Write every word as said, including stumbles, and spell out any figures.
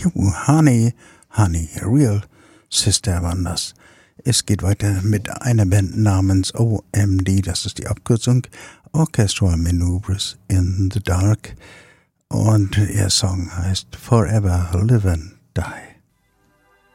You Honey, Honey, Real Sister waren das. Es geht weiter mit einer Band namens O M D, das ist die Abkürzung, Orchestral Maneuvers in the Dark. Und ihr Song heißt Forever Live and Die.